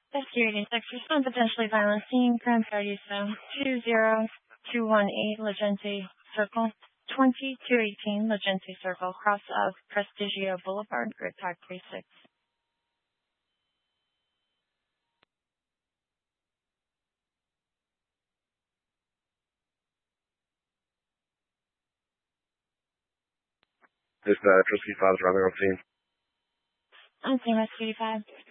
Rescue 86, respond potentially violent scene, Grand Paradiso, 20218 Legente Circle, 2218 Legente Circle, cross of Prestigio Boulevard, Grid Pack 36. Dispatch, Rescue 5 is arriving on scene. On scene, Rescue 85.